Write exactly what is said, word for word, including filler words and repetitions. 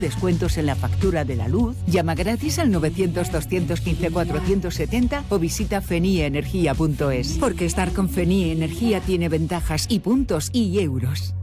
descuentos en la factura de la luz, llama gratis al novecientos, doscientos quince, cuatrocientos setenta o visita fenie energía punto es. Porque estar con Fenie Energía tiene ventajas y puntos y euros.